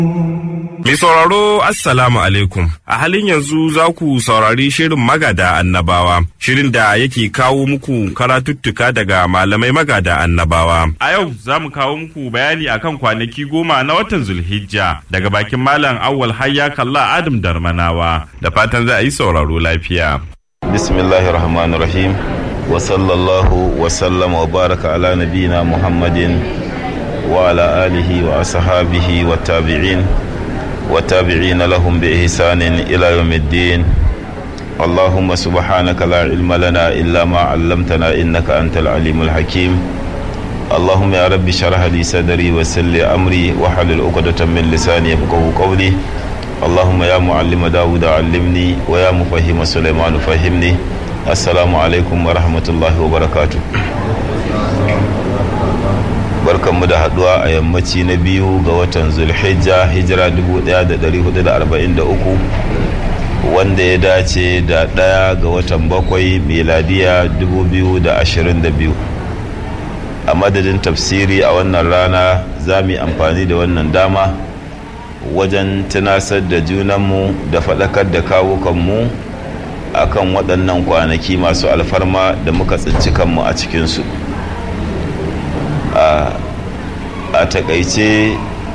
Mai sauraro Assalamu alaikum. A halin yanzu za ku saurari shirin magada annabawa, shirin da yake kawo muku karatuttuka daga malamai magada annabawa. A yau za mu kawo muku bayani akan kwanaki 10 na watan Zulhijja daga bakin Malam Awwal Hayya Kalla Adam Darmanawa. Da fatan za a yi sauraro lafiya. Bismillahirrahmanirrahim. Wa sallallahu wa sallama wa baraka ala nabiyina Muhammadin wa ala alihi wa ashabihi wa tabi'in وتابعين لهم بإحسان إلى يوم الدين. اللهم سبحانك لا علم لنا إلا ما علمتنا إنك أنت العليم الحكيم. اللهم يا رب اشرح لي صدري ويسر لي أمري واحلل عقدة من لساني يفقهوا قولي. اللهم يا معلم داود علمني ويا مفهم سليمان فهمني. السلام عليكم ورحمة الله وبركاته. Barkanmu da haduwa a yammaci na 2 ga watan Zulhijja, hijira 1443, wanda ya dace da 1 ga watan 7 miladiya 2022. A madadin tafsiri a wannan rana za mu yi amfani da wannan dama wajen tunasar da junanmu da faɗakar da kawukanmu akan waɗannan kwanaki masu alfarma da muka tsinci kanmu a cikinsu. A takaice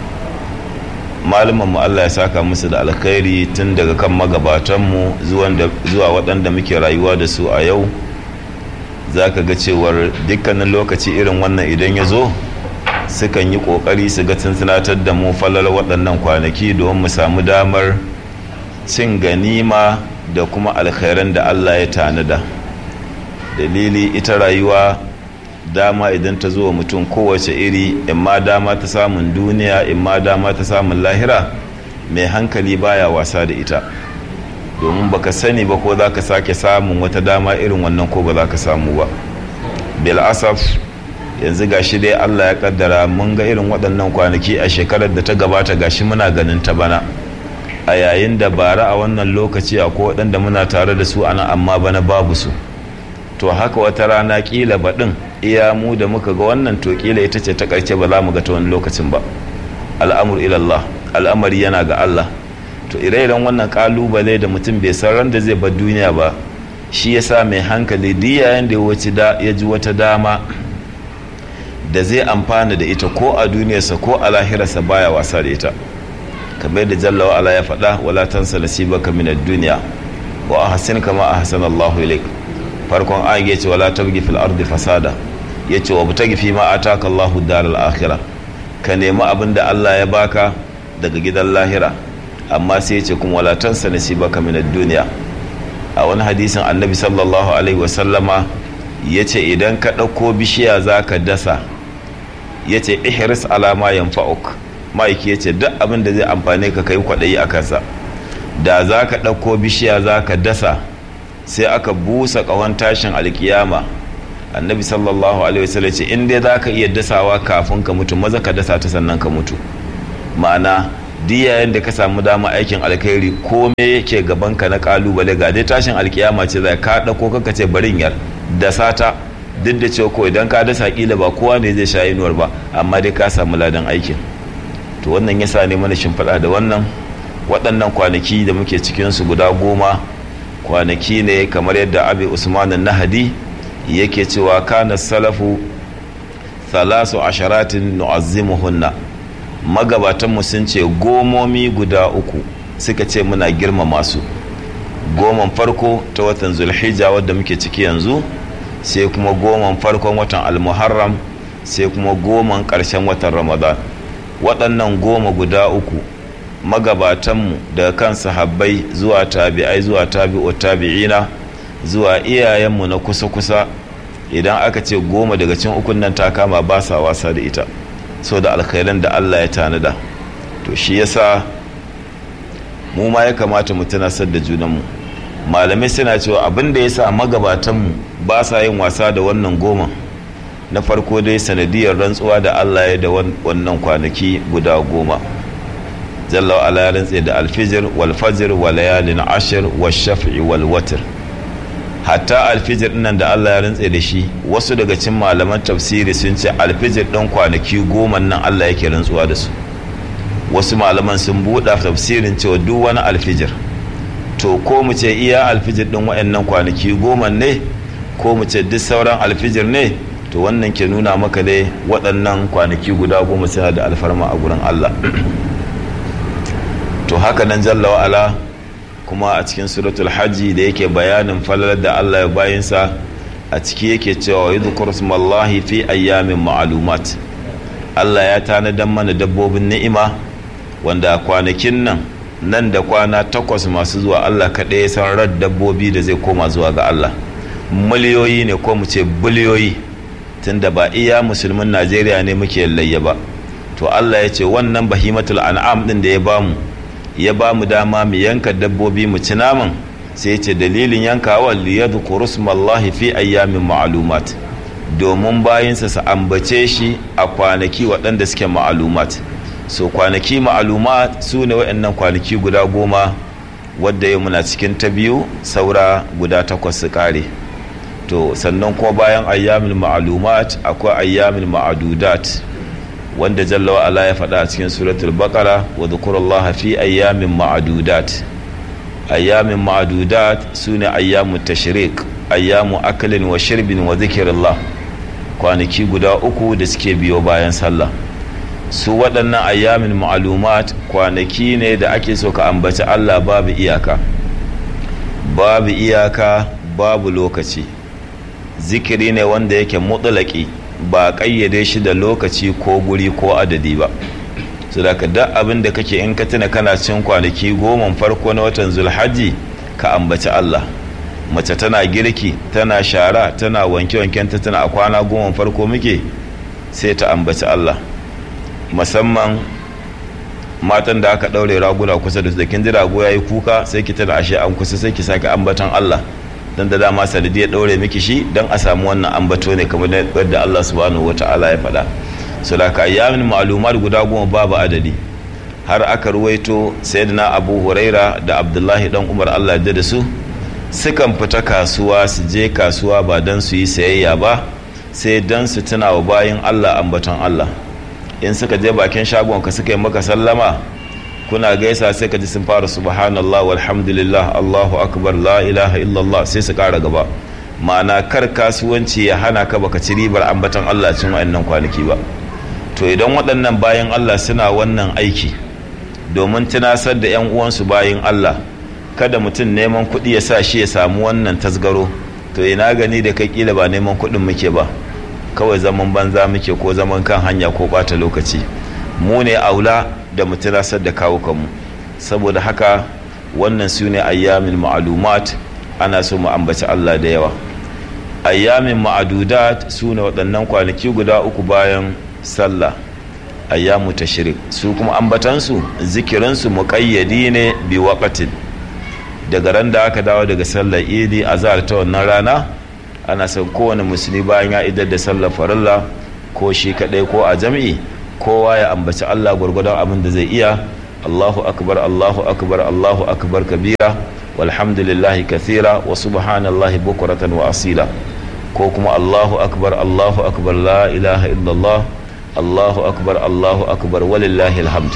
malumanmu Allah ya saka musu da alkhairi tun daga kan magabatanmu zuwa waɗanda muke rayuwa da su a yau. Za ka ga cewar dukkanin lokaci irin wannan idan ya zo sukan yi ƙoƙari su ga tunatar da mu fallar waɗannan kwanaki domin mu samu damar cin ganima da kuma alkhairan da Allah ya tanada. Dalili ita rayuwa dama idan ta zo wa mutum kowace iri, imma dama ta samun duniya imma dama ta samun lahira, mai hankali baya wasa da ita, domin baka sani ba ko za ka sake samun wata dama irin wannan ko ba za ka samu ba. bil asaf yanzu gashi dai Allah ya kaddara mun ga irin waɗannan kwanaki a shekarar da ta gabata, gashi muna ganin ta bana, a yayin da bara a wannan lokaci akwai waɗanda muna tare da su ana amma bana babu su. To haka wata rana kila baɗin iya mu da muka ga wannan to kila ita ce ta ƙarshe, ba za mu ga ta wani lokacin ba. Al'amur ilallah, al'amari yana ga Allah. To ire-iren wannan ƙalubale da mutum bai san ran da zai bar duniya ba, shi yasa mai hankali duk yayin da ya ji wata dama da zai amfana da ita ko a duniyarsa ko a lahirarsa baya wasa da ita. Kamar da Jalla wa Ala ya faɗa, wala tansa nasibaka minad dunya wa ahsin kama ahsana Allahu ilayk. Farkon ayin ya ce wala tabgi fil ardi fasada, ya ce wa butagi fi ma ataka Allahu daral akhirah, ka nemi abin da Allah ya baka daga gidan lahira, amma sai ya ce kuma wala tansa nasibaka minad dunya. A wani hadisin annabi sallallahu alaihi wasallama ya ce idan ka ɗauko bishiya za ka dasa, ya ce ihris alama yanfa'uk, ma'aiki ya ce duk abin da zai amfane ka kai kwaɗayi a kansa. Da za ka ɗauko bishiya za ka dasa sai aka busa ƙahon tashin alkiyama, annabi sallallahu alaihi wasallam ce in dai za ka iya dasawa kafin ka mutu, maza ka dasa ta sannan ka mutu. Ma'ana diyayen da ka samu dama aikin alkhairi, kome yake gaban ka na kalubale, ga dai tashin alkiyama ce zai ka ɗauko kaka ce barin yar dasa ta, duk da cewa ko idan ka dasa kila ba kowa ne zai sha inuwar ba, amma dai ka samu ladan aikin. To wannan yasa ne mana shimfiɗa da waɗannan kwanaki da muke cikinsu guda 10 kwanaki ne kamar yadda Abi Usman an-Nahdi yake cewa kana salafu 13 nu'azzimuhunna, magabatanmu sun ce gomomi guda 3 suka ce muna girmama su. Goman farko ta watan Zulhijja wadda muke ciki yanzu, sai kuma goman farkon watan Al-Muharram, sai kuma goman ƙarshen watan Ramadan. Waɗannan 10 guda 3 magabatanmu daga kan sahabbai zuwa tabi'ai zuwa tabi'u tabi'ina zuwa iyayenmu na kusa-kusa, idan aka ce 10 daga cikin 3 nan ta kama ba sa wasa da ita, so da alkhairan da Allah ya tanada. To shi yasa mu ma ya kamata mu tunasar da junanmu. Malamai suna cewa abin da yasa magabatanmu ba sa yin wasa da wannan 10, na farko dai sanadiyar rantsuwa da Allah ya da wannan kwanaki guda 10. Jalla wa Ala ya rantse da alfijir wal fajr wa layalin ashir wa shaf'i wal watr. Hatta alfijir nan da Allah ya rantse da shi, wasu daga cikin malaman tafsiri sun ce alfijir ɗin kwanaki 10 nan Allah yake rantsuwa da su. wasu malaman sun buɗa tafsirin cewa duk wani alfijir, to ko mu ce iya alfijir ɗin waɗannan kwanaki 10 ne ko mu ce duk sauran alfijir ne, to wannan ke nuna maka dai waɗannan kwanaki guda 10 suna da alfarma a gurin Allah. To haka nan jalla wa'ala kuma a cikin suratul hajji da yake bayanin falalar da Allah ya bayinsa, a ciki yake cewa yadhkuru smallahi fi ayyamin ma'lumat. Allah ya tanadan mana dabbobin ni'ima wanda kwanakin nan da kwana 8 masu zuwa Allah kaɗai ya san rad dabbobi da zai koma zuwa ga Allah. Miliyoyi ne ko mu ce biliyoyi, tunda ba iya musulmin Najeriya ne muke layya ba. To Allah ya ce wannan bahimatul an'am din da ya bamu dama mu yanka dabbobi mu ci naman, sai ya ce dalilin yankawa liyadhkuru smallahi fi ayyamin ma'lumat, domin bayinsa su ambace shi a kwanaki waɗanda suke ma'lumat. So kwanaki ma'lumat su ne waɗannan kwanaki guda 10 wadda yau muna cikin ta 2 saura guda 8 su kare. To sannan kuma bayan ayyamin ma'lumat akwai ayyamin ma'adudat wanda jalla wa ala ya faɗa a cikin suratul baqara wa dhkurullaha fi ayyamin ma'adudat. Ayyamin ma'adudat sune ayyamut tashrik, ayyamu aklin wa shirbin wa dhikrillah, kwanaki guda 3 da suke biyo bayan sallah. Su waɗannan ayyamin ma'lumat kwanaki ne da ake so ka ambaci Allah babu iyaka, babu lokaci. Zikiri ne wanda yake mutlaki, ba kayyade shi da lokaci ko guri ko adadi ba. So da ka duk abin da kake in ka tuna kana cin kwanaki 10 farko na watan Zulhajji ka ambaci Allah. Mace tana girki, tana shara, tana wanke-wankenta, tana a kwana 10 farko muke, sai ta ambaci Allah. Musamman matan da aka daure raguna kusa da su, da kin ji rago yayi kuka sai ki tana ashe an kusa, sai ki sake ambatan Allah, dan da dama sanadi ya daure miki shi dan a samu wannan ambato ne kamar yadda Allah subhanahu wataala ya faɗa. So da ka ayyamin ma'lumat guda 10 babu adadi. Har aka ruwaito sayyidina Abu Huraira da Abdullahi dan Umar Allah ya da su sukan fita kasuwa, su je kasuwa ba dan su yi sayayya ba, sai dan su tuna wa bayin Allah ambaton Allah. In suka je bakin shagon ka suka yi maka sallama, kuna gaisa sai ka ji sun fara subhanallah walhamdulillah Allahu akbar la ilaha illallah, sai su kara gaba. Ma'ana kar kasuwanci ya hana ka baka ci ribar ambaton Allah cikin wayannan kwanaki ba. To idan waɗannan bayan Allah suna wannan aiki domin tunasar da 'yan uwansu bayan Allah, kada mutum neman kuɗi ya sa shi ya samu wannan tasgaro, to ina gani da kai kila ba neman kuɗin muke ba, kawai zaman banza muke ko zaman kan hanya ko ɓata lokaci. Mu ne aula da mu tunasar da kawukanmu. Saboda haka wannan su ne ayyamin ma'lumat, ana so mu ambaci Allah da yawa. Ayyamin ma'adudat su ne waɗannan kwanaki guda 3 bayan sallah, ayyamu tashrik. Su kuma ambatansu, zikirinsu muƙayyadi ne bi waqatin. Daga ran da aka dawo daga sallar idi azhar ta wannan rana, ana son kowane musulmi bayan ya idar da sallar farilla ko shi kadai ko a jami'i, kowa ya ambaci Allah gurgurdan abin da zai iya. Allahu akbar Allahu akbar Allahu akbar kabira walhamdulillahi kathira wa subhanallahi bukratan wa asila, ko kuma Allahu akbar la ilaha illallah Allahu akbar walillahi alhamd.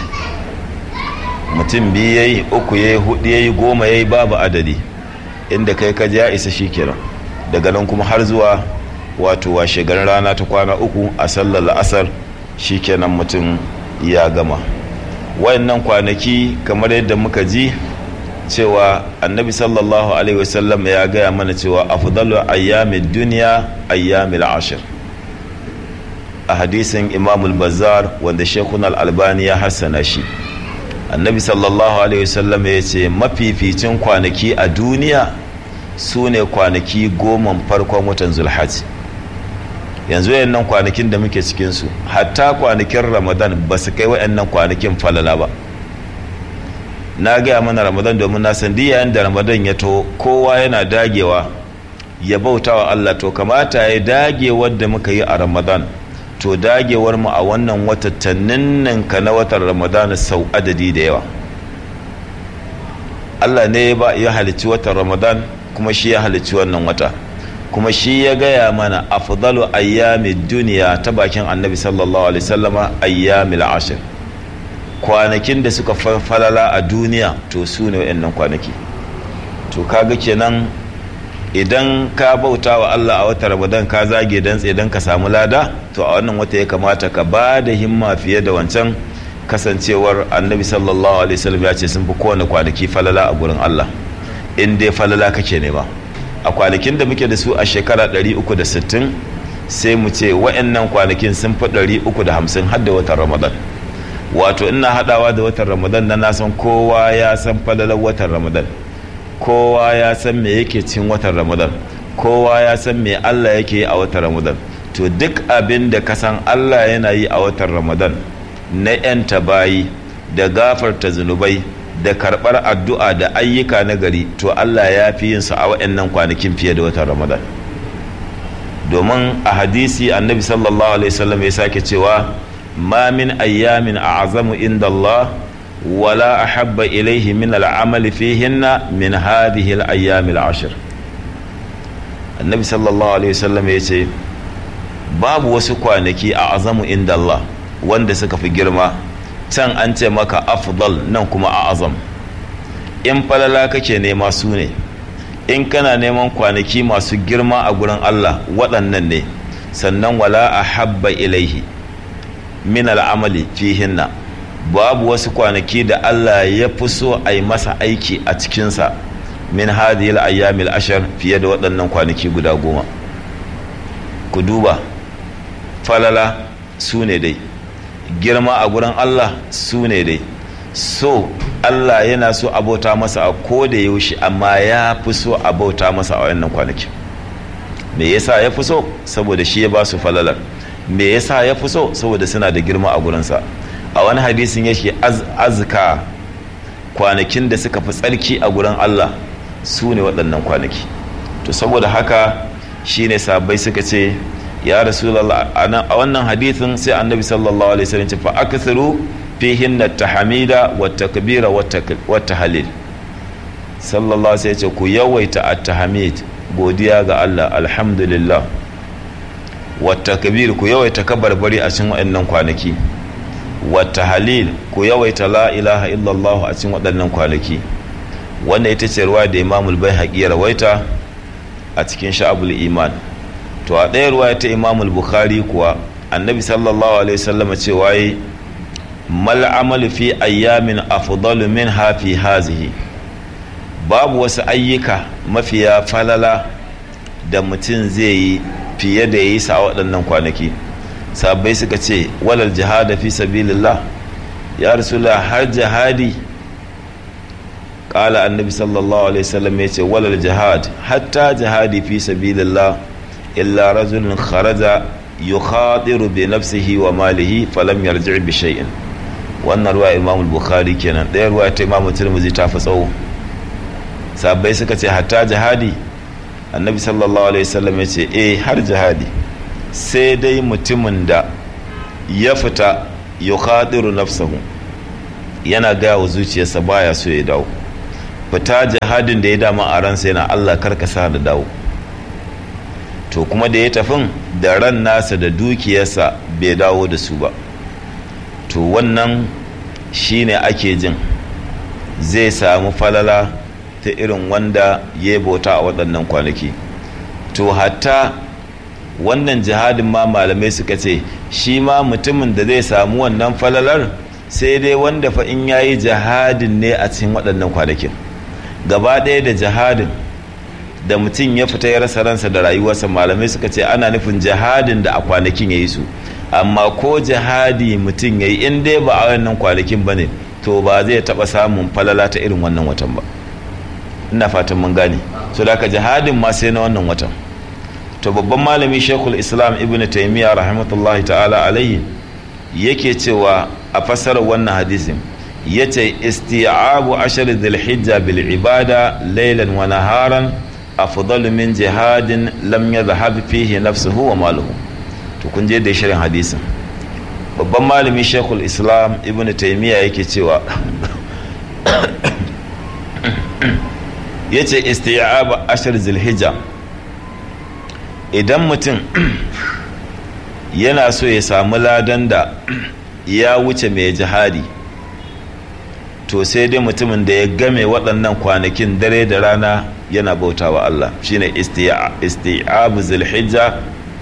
Mutum 2 yayi, 3 yayi, 4 yayi, 10 yayi, babu adadi. Inda kai ka ja isa shikenan. Daga nan kuma har zuwa wato washe garin rana ta kwana 3 a sallar la'asar, shikenan mutum ya gama. Wayannan kwanaki kamar yadda muka ji cewa annabi sallallahu alaihi wasallam ya gaya mana cewa afdalu ayyamid dunya ayyamil ashr. A hadisin Imam al-Bazzar wanda Sheikhuna al-Albani ya hassana shi, annabi sallallahu alaihi wasallam ya ce mafificin kwanaki a duniya su ne kwanaki 10 farkon watan Zulhajj. Yanzu wayannan kwanakin da muke cikinsu, hatta kwanakin Ramadan ba su kai wayannan kwanakin falala ba. Na gaya mana Ramadan domin na san yayin da Ramadan ya to kowa yana dagewa ya bauta wa Allah, to kamata ya dage wadda muka yi a Ramadan, to dagewar mu a wannan watannin nan ka na watan Ramadan sau adadi da yawa. Allah ne ya halicci watan Ramadan, kuma shi ya halicci wannan wata, kuma shi ya gaya mana afdalu ayyamid duniya ta bakin annabi sallallahu alaihi wasallama ayyamil ashr. kwanakin da suka falala a duniya to su ne waɗannan kwanaki. To kaga kenan idan ka bauta wa Allah a watan Ramadan ka zage dantse don ka samu lada, to a wannan wata ya kamata ka ba da himma fiye da wancan, kasancewar annabi sallallahu alaihi wasallam ya ce sun fi kowane kwanaki falala a gurin Allah in dai falala kake nema. A kwanakin da muke da su a shekara 360 sai mu ce wa'annan kwanakin sun fi 350 har da watan Ramadan. Wato ina hadawa da watan Ramadan na san kowa ya san falalar watan Ramadan, kowa ya san me yake cin watan Ramadan, kowa ya san me Allah yake yi a watan Ramadan. To duk abin da ka san Allah yana yi a watan Ramadan na 'yanta bayi da gafarta zunubai da karɓar addu'a da ayyuka na gari, to Allah ya fi yin su a waɗannan kwanakin fiye da watan Ramadan. Domin a hadisi annabi sallallahu alaihi wasallam ya sake cewa ma min ayyamin a'zamu inda Allah wala ahabba ilaihi min al'amali fihinna min hadhihi al-ayyam al-ashr. Annabi sallallahu alaihi wasallam ya ce babu wasu kwanaki a'zamu inda Allah wanda suka fi girma, can an ce maka afdal nan kuma a azam. In falala kake nema su ne, in kana neman kwanaki masu girma a gurin Allah waɗannan ne. Sannan wala a habba ilaihi min al'amali fihinna, babu wasu kwanaki da Allah ya fi so a yi masa aiki a cikinsa min hadhihi al-ayyamil ashar fiye da waɗannan kwanaki guda 10. Ku duba, falala su ne dai, girma a gurin Allah su ne dai, so Allah yana so abauta masa a koda yaushe, amma ya fi so abauta masa a wannan kwanaki. Me yasa ya fi so? Saboda shi ya ba su falalar. Me yasa ya fi so? Saboda suna da girma a gurinsa. A wani hadisin yake azka, kwanakin da suka fi tsarki a gurin Allah su ne waɗannan kwanaki. To saboda haka shine sahabbai suka ce ya Rasulullah, a wannan hadithin sai annabi sallallahu alaihi wasallam ce fa aktharu fihinna tahmida wa takbira wa tahlil. Sallallahu alaihi wasallam ce ku yawaita at-tahmid, godiya ga Allah, alhamdulillah, wa takbir, ku yawaita kabarbari a cikin waɗannan kwanaki, wa tahlil, ku yawaita la ilaha illallah a cikin waɗannan kwanaki. Wannan ita ce ruwa da Imam al-Baihaqi ya rawaita a cikin Sha'abul Iman. To a ɗaya ruwa ta Imam al-Bukhari kuwa annabi sallallahu alaihi wasallam cewa yi mal amalu fi ayyamin afdalu minha fi hazihi, babu wasu ayyuka mafiya falala da mutum zai yi fiye da yi sa waɗannan kwanaki. Sabbai suka ce walal jihada fi sabilillah, ya rasulullah har jihadi? Qala annabi sallallahu alaihi wasallam ya ce walal jihad, hatta jihadi fi sabilillah illa rajulun kharaja yukhadiru bi nafsihi wa malihi falam yarji' bi shay'in. Wannan ruwa Imam al-Bukhari kenan. Ɗaya ruwa ta Imam Tirmidhi ta fi tsawo. Sabbai suka ce hatta jihadi? Annabi sallallahu alaihi wasallam ya ce har jihadi, sai dai mutumin da ya fita yukhadiru nafsahu, yana gaya wa zuciyarsa baya so ya dawo. Fita jihadin da ya dama a ransa yana Allah karkasa da dawo. To kuma da ya tafin da ran nasa da dukiyarsa bai dawo da su ba, to wannan shine ake jin zai samu falala ta irin wanda ya bauta a waɗannan kwanaki. To hatta wannan jihadin ma malamai suka ce shi ma mutumin da zai samu wannan falalar sai dai wanda fa in yayi jihadin ne a cikin waɗannan kwanakin. Gaba ɗaya da jihadin da mutum ya fita ya rasa ransa da rayuwarsa, malamai suka ce ana nufin jihadin da a kwanakin ya yi su. Amma ko jihadi mutum ya yi in dai ba a wannan kwanakin ba ne, to ba zai taɓa samun falala ta irin wannan watan ba. Ina fatan mun gane. So da ka jihadin ma sai na wannan watan. To babban malami Sheikhul Islam Ibn Taymiyyah rahmatullahi ta'ala alaihi yake cewa a fassarar wannan hadisin, yace isti'abu ashar dhil-hijja bil ibada laylan wa naharan afdalu min jihadin lam yadhhab fihi nafsuhu wa maluhu. To kun je da shirin hadisin, babban malami Sheikhul Islam Ibn Taymiyyah yake cewa yace isti'abu ashar dhil-hijja, idan mutum yana so ya samu ladan da ya wuce mai jihadi, to sai dai mutumin da ya game waɗannan kwanakin dare da rana yana bautawa Allah shine isti'abu zulhijja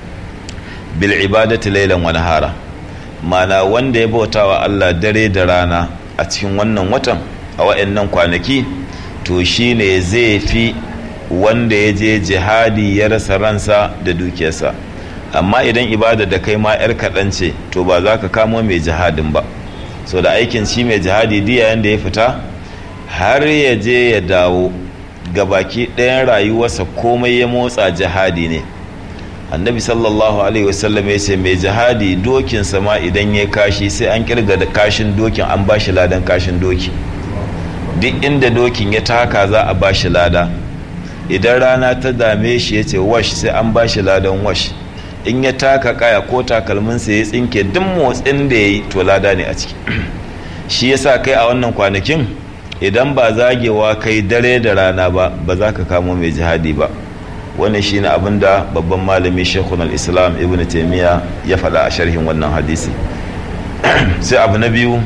bil ibadati laylan wa nahara, mana wanda ya bautawa Allah dare da rana a cikin wannan watan a waɗannan kwanaki to shine zai fi wanda ya je jihadi ya rasa ransa da dukiyarsa. Amma idan ibada da kai ma yar kaɗan ce to ba za ka kamo mai jihadin ba, so da aikin shi mai jihadi diya yanda ya fita har ya je ya dawo ga baki ɗayan rayuwarsa komai ya motsa jihadi ne. Annabi sallallahu alaihi wasallam ya ce mai jihadi dokinsa ma idan ya kashi sai an kirga da kashin dokin an ba shi ladan kashin doki, duk inda dokin ya taka za a ba shi lada. Idan rana ta dame shi ya ce wash sai an ba shi ladan wash, in ya taka kaya ko takalminsa ya tsinke duk motsin da ya yi to lada ne a ciki. Shi yasa kai a wannan kwanakin idan ba zagewa kai dare da rana ba za ka kamo mai jihadi ba. Wannan shi ne abin da babban malami shekun al-islam ibn taimiyya ya faɗa a sharhin wannan hadisi. Sai abu na biyu,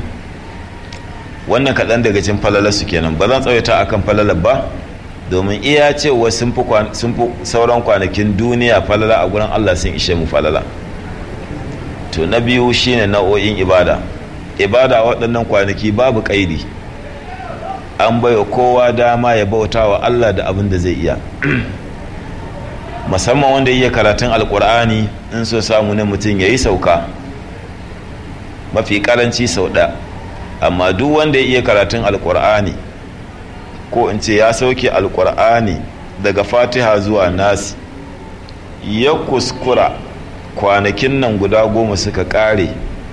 wannan kaɗan daga cikin falalarsu kenan, ba zan tsawaita akan falalar ba domin iya cewa sun fi sauran kwanakin duniya falala a gurin Allah sun ishe mu falala. To na biyu shine nau'o'in ibada waɗannan kwanaki babu ƙaidi, an baiwa kowa dama ya bauta wa Allah da abin da zai iya. Musamman wanda iya karatun alkur'ani in so samu ne mutum ya yi sauka mafi karanci sau ɗaya, amma duk wanda ya iya karatun alkur'ani ko in ce ya sauke alkur'ani daga fatiha zuwa nasi ya kuskura kwanakin nan guda 10 suka kare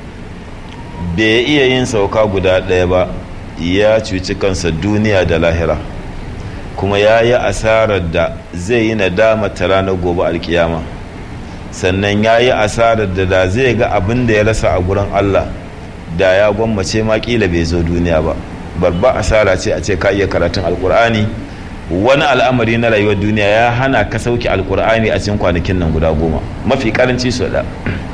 bai iya yin sauka guda ɗaya ba, ya cuci kansa duniya da lahira, kuma ya yi asarar da zai yi nadama ta ranar gobe alkiyama, sannan ya yi asarar da zai ga abin da ya rasa a gurin Allah da ya gwammace ma kila bai zo duniya ba. Babba asara ce a ce ka iya karatun alkur'ani, wani al'amari na rayuwar duniya ya hana ka sauke alkur'ani a cikin kwanakin nan guda 10 mafi karanci so da.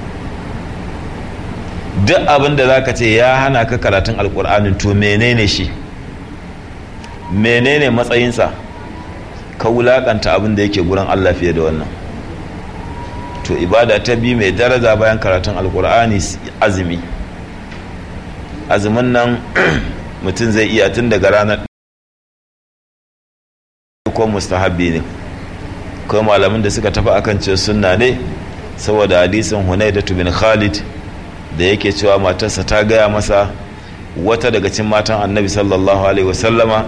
Duk abin da za ka ce ya hana ka karatun alkur'ani to menene shi, menene matsayinsa, ka wulakanta abin da yake gurin Allah fiye da wannan. To ibada ta bi mai daraja bayan karatun alkur'ani azumin nan mutum zai iya tun daga ranar ko mustahabbi ne, ko malamin da suka tafi akan ce sunna ne saboda hadisin Hunaydatu bin Khalid da yake cewa matarsa ta gaya masa wata daga cikin matan annabi sallallahu alaihi wasallama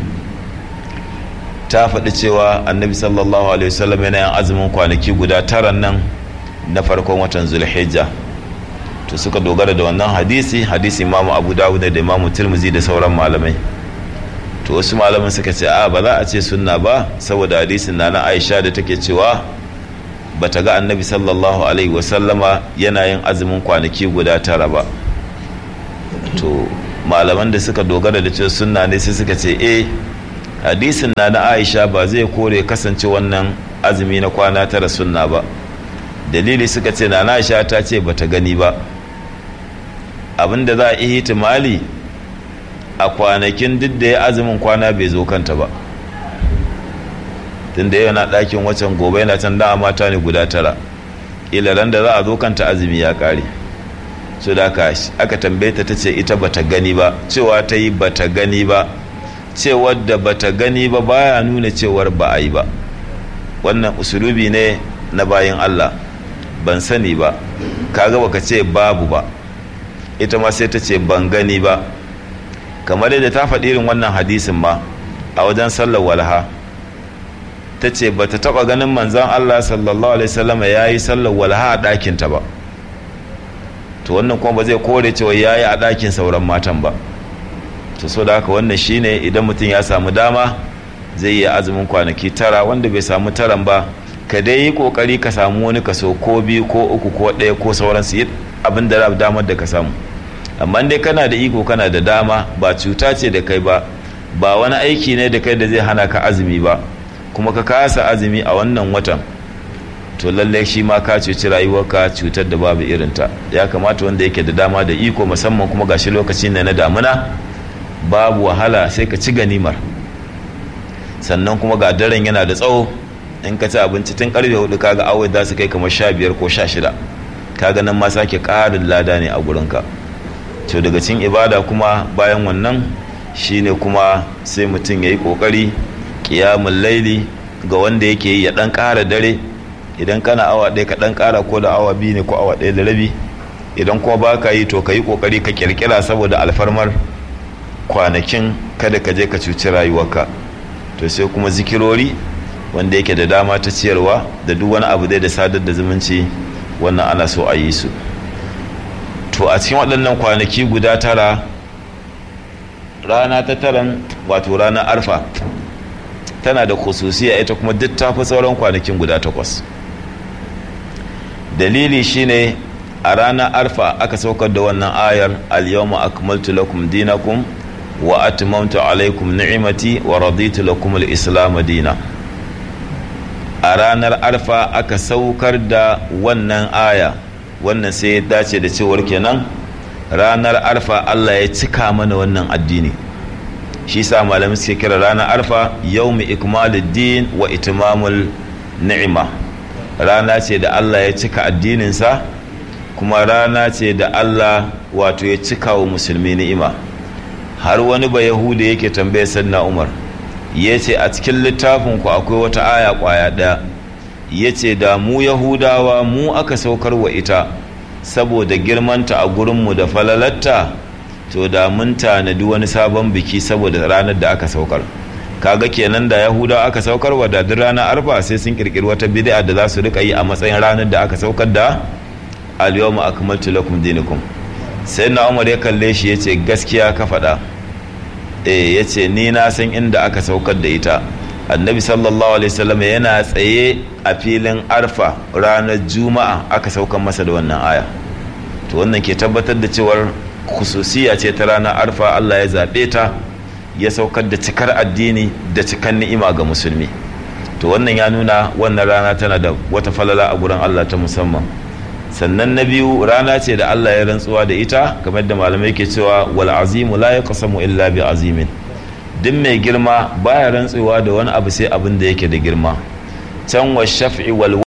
ta faɗi cewa annabi sallallahu alaihi wasallam yana yin azumin kwanaki guda 9 nan na farkon watan zulhijja. To suka dogara da wannan hadisi imamu abu dawud da imamu tirmizi da sauran malamai. To wasu malaman suka ce ba za a ce sunna ba saboda hadisin na aisha da take cewa bata ga annabi sallallahu alaihi wasallama yana yin azumin kwanaki guda 9 ba. To malaman da suka dogara da cewa sunna ne sai suka ce hadisin na aisha ba zai kore kasance wannan azumi na kwana 9 sunna ba. Dalili suka ce na aisha ta ce bata gani ba, abinda za a yi ihtimali a kwanakin duk da ya azumin kwana bai zo kanta ba, tunda yana ɗakin wacan gobe yana can da mata ne guda 9, ila ran da za a zo kanta azumi ya kare. So da aka tambaye ta ce ita bata gani ba, cewa ta yi bata gani ba, cewar da bata gani ba baya nuna cewar ba a yi ba. Wannan usulubi ne na bayin Allah, ban sani ba, kaga baka ce babu ba, ita ma sai ta ce ban gani ba. Kamar yadda ta faɗi irin wannan hadisin ma a wajen sallar walha, ta ce ba ta taɓa ganin manzan Allah sallallahu alaihi wasallam ya yi sallar walha a ɗakinta ba. To wannan kuma ba zai kore cewa ya yi a ɗakin sauran matan ba. To so da haka wannan shine idan mutum ya samu dama zai yi azumin kwanaki 9, wanda bai samu 9 ba ka dai yi kokari ka samu wani kaso ko 2 ko 3 ko 1 ko sauransu, yi abin da damar da ka samu. Amma dai kana da iko kana da dama, ba cuta ce da kai ba wani aiki ne da kai da zai hana ka azumi ba, kuma ka kasa azumi a wannan watan, to lallai shi ma ka cuci rayuwarka cutar da babu irinta. Ya kamata wanda yake da dama da iko, musamman kuma gashi lokaci ne na damuna, babu wahala sai ka ci ganimar. Sannan kuma ga daren yana da tsawo, in ka ci abinci tun karfe 4 kaga awai za su kai kamar 15 ko 16, kaga nan ma sake ƙarin lada ne a gurinka. To daga cikin ibada kuma bayan wannan shine kuma sai mutum ya yi ƙoƙari ƙiyamun laili ga wanda yake yi ya ɗan ƙara dare. Idan kana awa ɗaya ka ɗan ƙara, ko da awa 2 ne ko awa 1 da rabi. Idan kuma ba ka yi to ka yi ƙoƙari ka ƙirƙira saboda alfarmar kwanakin, kada ka je ka cuci rayuwarka. To sai kuma zikirori wanda yake da dama ta ciyarwa da duk wani abu dai da sadar da zumunci, wannan ana so a yi su. To a cikin waɗannan kwanaki guda 9, rana ta 9 wato ranar arfa tana da khususiya, ita kuma duk ta fi sauran kwanakin guda 8. Dalili shine a ranar arfa aka saukar da wannan ayar al-yawma akmaltu lakum dinakum wa atmamtu alaykum ni'mati wa raditu lakum al-islam dina. A ranar arfa aka saukar da wannan aya, wannan sai ya dace da cewar kenan ranar arfa Allah ya cika mana wannan addini. Shi sa malamai suke kira ranar arfa yawmi ikmaluddin wa itimamul ni'ima. Rana ce da Allah ya cika addininsa, kuma rana ce da Allah wato ya cika wa musulmi ni'ima. Har wani ba Yahuda yake tambaye Sayyidina Umar, yace a cikin littafin ku akwai wata aya kwaya ɗaya, yace da mu Yahudawa mu aka saukar wa ita saboda girmanta a gurinmu da falalatta, to da mun tanadi wani sabon biki saboda ranar da aka saukar. Kaga kenan da Yahudawa aka saukar wa da ranar arfa sai sun kirkiri wata bid'a da za su rika yi a matsayin ranar da aka saukar da al-yawma akmaltu lakum dinakum. Sai na Umar ya kalle shi yace gaskiya ka faɗa. Yace ni na san inda aka saukar da ita. Annabi sallallahu alaihi wasallam yana tsaye a filin arfa ranar juma'a aka saukar masa da wannan aya. To wannan ke tabbatar da cewar khususiya ce ta ranar arfa, Allah ya zaɓe ta ya saukar da cikar addini da cikar ni'ima ga musulmi. To wannan ya nuna wannan rana tana da wata falala a gurin Allah ta musamman. Sannan na biyu, rana ce da Allah ya rantsuwa da ita, kamar da malamai ke cewa wal azimu la yaqsamu illa bi azimin. Duk mai girma baya rantsuwa da wani abu sai abin da yake da girma. Can wa shaf'i wal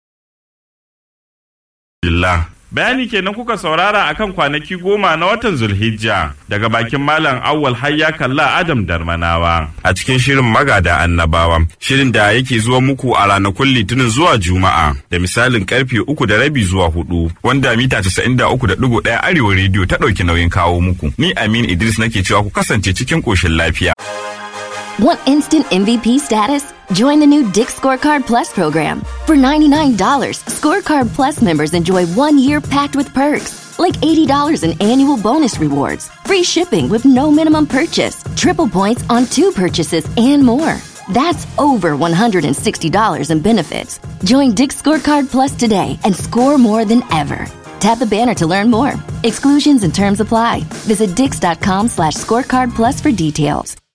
bayani kenan kuka saurara akan kwanaki 10 na watan Zulhijja daga bakin Malam Awwal Hayya Kalla Adam Darmanawa a cikin shirin Magada Annabawa, shirin da yake zuwa muku a ranakun Litinin zuwa Juma'a da misalin karfe 3:30 zuwa 4, wanda mita 93.1 Arewa Radio ta dauki nauyin kawo muku. Ni Amin Idris nake cewa ku kasance cikin koshin lafiya. Want instant MVP status? Join the new Dick's Scorecard Plus program. For $99, Scorecard Plus members enjoy 1 year packed with perks, like $80 in annual bonus rewards, free shipping with no minimum purchase, triple points on 2 purchases, and more. That's over $160 in benefits. Join Dick's Scorecard Plus today and score more than ever. Tap the banner to learn more. Exclusions and terms apply. Visit Dix.com/scorecard plus for details.